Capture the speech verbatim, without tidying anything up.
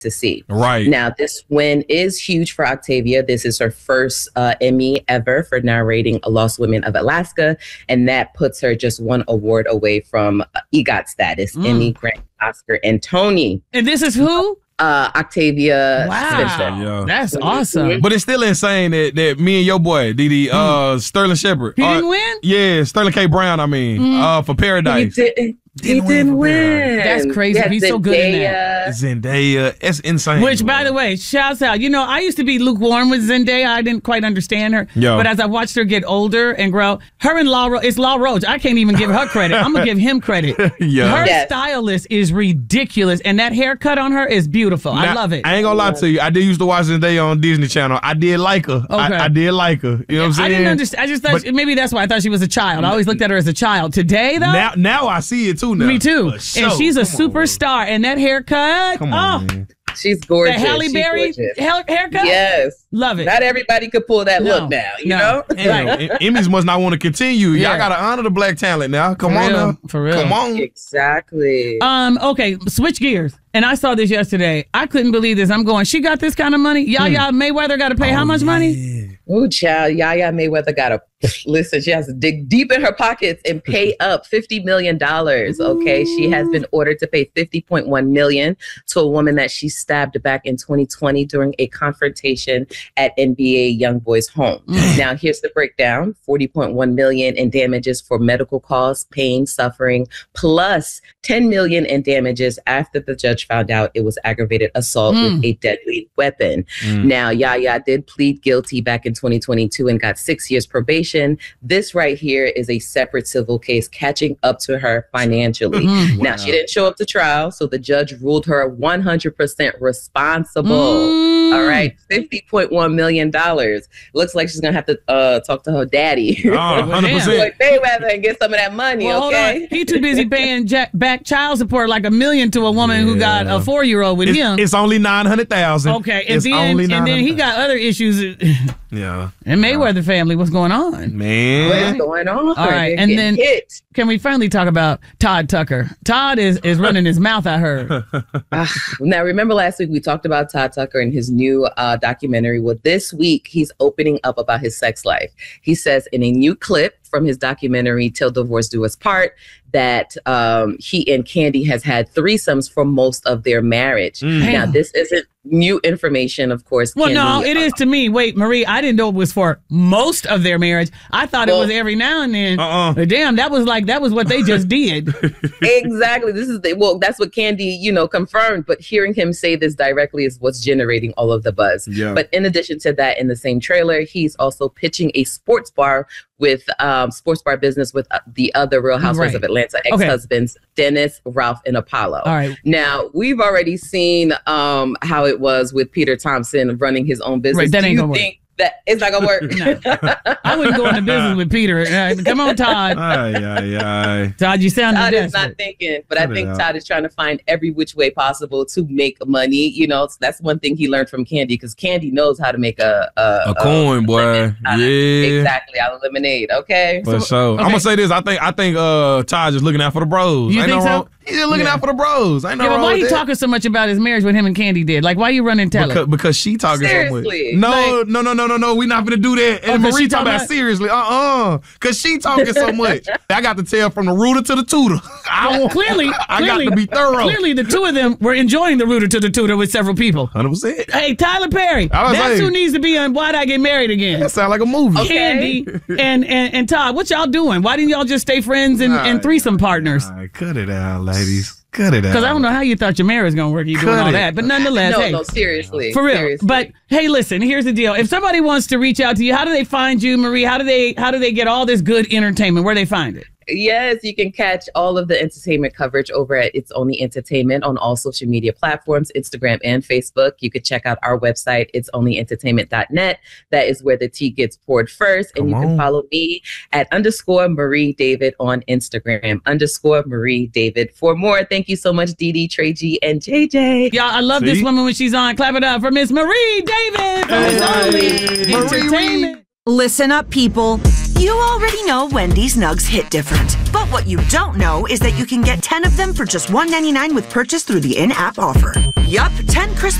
to see. Right. Now, this win is huge for Octavia. This is her first uh, Emmy ever for narrating A Lost Women of Alaska, and that puts her just one award away from uh, EGOT status, mm. Emmy, Grammy, Oscar, and Tony. And this is who? Uh, Octavia wow. Spencer. Yeah. That's awesome. But it's still insane that, that me and your boy, Didi, uh, mm. Sterling Shepard. He uh, didn't win? Yeah, Sterling K. Brown, I mean, mm. uh, for Paradise. He didn't. He didn't win. That's crazy. Yeah, He's Zendaya. So good in that. Zendaya. It's insane. Which, by the way, shouts out. You know, I used to be lukewarm with Zendaya. I didn't quite understand her. Yo. But as I watched her get older and grow, her and Law Roach, it's Law Roach. I can't even give her credit. I'm going to give him credit. Yeah. Her yes. stylist is ridiculous. And that haircut on her is beautiful. Now, I love it. I ain't going to lie to you. I did used to watch Zendaya on Disney Channel. I did like her. Okay. I, I did like her. You know what I'm saying? I didn't understand. I just thought, but, maybe that's why I thought she was a child. I always looked at her as a child. Today, though? Now, now I see it, too, now. Me, too. Show. And she's a Come superstar, on, and that haircut, Come on, oh, man. She's gorgeous. The Halle She's Berry gorgeous. haircut? Yes. Love it. Not everybody could pull that no. look now, you no. know? Damn, Emmys must not want to continue. Yeah. Y'all got to honor the black talent now. Come For on real. now. For real. Come on. Exactly. Um. Okay, switch gears. And I saw this yesterday. I couldn't believe this. I'm going, she got this kind of money? Yaya hmm. Mayweather got to pay oh, how much yeah. money? Ooh, child. Yaya Mayweather got to, listen, she has to dig deep in her pockets and pay up fifty million dollars, okay? She has been ordered to pay fifty point one million dollars to a woman that she stabbed back in twenty twenty during a confrontation at N B A YoungBoy's home. Mm. Now, here's the breakdown. forty point one million dollars in damages for medical costs, pain, suffering, plus ten million dollars in damages after the judge found out it was aggravated assault mm. with a deadly weapon. Mm. Now, Yaya did plead guilty back in twenty twenty-two and got six years probation. This right here is a separate civil case catching up to her financially. Mm. Now, wow. she didn't show up to trial, so the judge ruled her one hundred percent responsible. Mm. All right, fifty point one million dollars. Looks like she's going to have to uh, talk to her daddy. Oh, one hundred percent. Like Mayweather and get some of that money, well, okay? He too busy paying jack- back child support like a million to a woman yeah. who got a four-year-old with it's, him. It's only nine hundred thousand dollars. Okay, and it's then, and then he got other issues. Yeah. And Mayweather family, what's going on? Man. What's going on? All right, They're and then hit. Can we finally talk about Todd Tucker? Todd is, is running his mouth, I heard. uh, now, remember last week we talked about Todd Tucker and his new uh, documentary. Well, this week he's opening up about his sex life. He says in a new clip from his documentary, Till Divorce Do Us Part, that um, he and Kandi has had threesomes for most of their marriage. Mm. Now, this isn't new information, of course. Well, Kandi, no, it uh, is to me. Wait, Marie, I didn't know it was for most of their marriage. I thought well, it was every now and then. Uh-uh. But damn, that was like, that was what they just did. Exactly. This is the, well, that's what Kandi, you know, confirmed. But hearing him say this directly is what's generating all of the buzz. Yeah. But in addition to that, in the same trailer, he's also pitching a sports bar with um, sports bar business with uh, the other Real Housewives right. of Atlanta ex-husbands, okay. Dennis, Ralph, and Apollo. All right. Now, we've already seen um, how it was with Peter Thompson running his own business. Right, that Do ain't you gonna think work. That it's not gonna work? No. I wouldn't go into business with Peter. Uh, come on, Todd. Aye, aye, aye. Todd, you sound Todd desperate. is not thinking, but Cut I think out. Todd is trying to find every which way possible to make money. You know, so that's one thing he learned from Kandi, because Kandi knows how to make a a, a coin, a boy. Yeah, exactly. Out of lemonade. Okay. For so, sure. okay. I'm gonna say this. I think I think uh Todd is looking out for the bros. You Ain't think no so? wrong. He's just looking Yeah. out for the bros. Ain't no Yeah, but wrong why with you that. talking so much about his marriage with him and Kandi did? Like, why you running tell Because, because she talking Seriously. so much. No, Like- no, no, no, no, no. We not gonna do that. Oh, And 'cause Marie she talking talking about about- seriously. Uh-uh. Because she talking so much. I got to tell from the rooter to the tutor. I Well, want, clearly, I clearly, got to be thorough. Clearly, the two of them were enjoying the rooter to the tutor with several people. one hundred percent. Hey, Tyler Perry, I was that's saying. who needs to be on Why'd I Get Married Again? That sound like a movie. Okay. Candy and, and, and Todd, what y'all doing? Why didn't y'all just stay friends and, and threesome partners? All right, cut it out, ladies. Cut it out. Because I don't know how you thought your marriage was going to work. You doing Cut all it. that. But nonetheless, No, hey. no, seriously. For real. Seriously. But hey, listen, here's the deal. If somebody wants to reach out to you, how do they find you, Marie? How do they how do they get all this good entertainment? Where do they find it? Yes, you can catch all of the entertainment coverage over at It's Only Entertainment on all social media platforms, Instagram and Facebook. You could check out our website, its only entertainment dot net. That is where the tea gets poured first. And Come you on. can follow me at underscore Marie David on Instagram, underscore Marie David. For more, thank you so much, Dee Dee, Trey G, and J J. Y'all, I love this See? woman when she's on. Clap it up for Miss Marie David from It's Only Marie. Entertainment. Listen up, people. You already know Wendy's Nugs hit different. But what you don't know is that you can get ten of them for just one dollar and ninety-nine cents with purchase through the in-app offer. Yup, ten crisp